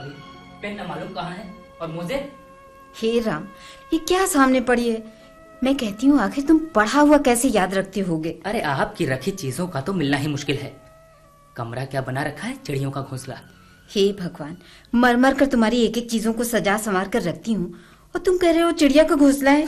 भाभी, पेन न मालूम कहाँ है, और मुझे? हे राम, ये क्या सामने पड़ी है? मैं कहती हूँ आखिर तुम पढ़ा हुआ कैसे याद रखते होगे? अरे आपकी रखी चीजों का तो मिलना ही मुश्किल है। कमरा क्या बना रखा है? चिड़ियों का घोंसला। हे भगवान, मर मर कर तुम्हारी एक एक चीजों को सजा संवार कर रखती हूँ और तुम कह रहे हो चिड़िया का घोंसला है।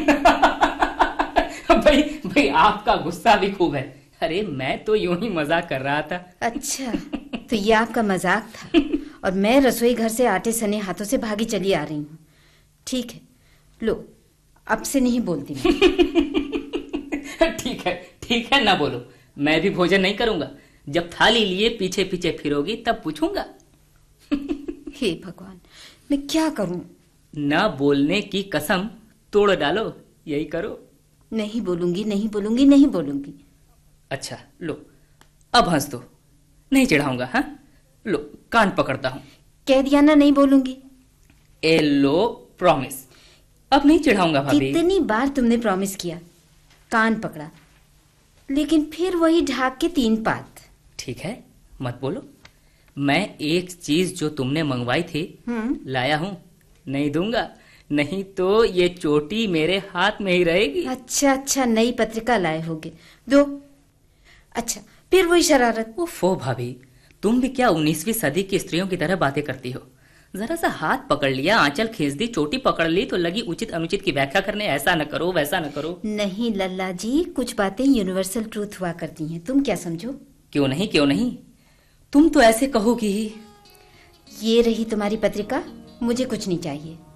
भाई आपका गुस्सा भी खूब है। अरे मैं तो यूं ही मजाक कर रहा था। अच्छा, तो ये आपका मजाक था और मैं रसोई घर से आटे सने हाथों से भागी चली आ रही हूँ। ठीक है, लो, अब से नहीं बोलती मैं। ठीक है, ना बोलो। मैं भी भोजन नहीं करूंगा। जब थाली लिए पीछे पीछे फिरोगी तब पूछूंगा। हे भगवान, मैं क्या करूं? ना बोलने की कसम तोड़ डालो, यही करो। नहीं बोलूंगी, नहीं बोलूंगी, नहीं बोलूंगी। अच्छा लो, अब हंस दो। नहीं चिढ़ाऊंगा। हाँ लो, कान पकड़ता हूं। कह दिया ना नहीं बोलूंगी। ए लो, प्रॉमिस। अब नहीं चिढ़ाऊंगा भाभी। कितनी बार तुमने प्रॉमिस किया, कान पकड़ा, लेकिन फिर वही ढाक के 3 पात। ठीक है, मत बोलो। मैं एक चीज जो तुमने मंगवाई थी लाया हूं। नहीं दूंगा, नहीं तो ये चोटी मेरे हाथ में ही रहेगी। अच्छा, नई पत्रिका लाए होगे, दो। अच्छा, फिर वही शरारत। ओफो भाभी, तुम भी क्या 19वीं सदी की स्त्रियों की तरह बातें करती हो? जरा सा हाथ पकड़ लिया, आंचल खींच दी, चोटी पकड़ ली तो लगी उचित अनुचित की व्याख्या करने। ऐसा न करो, वैसा न करो। नहीं लल्ला जी, कुछ बातें यूनिवर्सल ट्रूथ हुआ करती हैं, तुम क्या समझो? क्यों नहीं, तुम तो ऐसे कहोगी ही। ये रही तुम्हारी पत्रिका, मुझे कुछ नहीं चाहिए।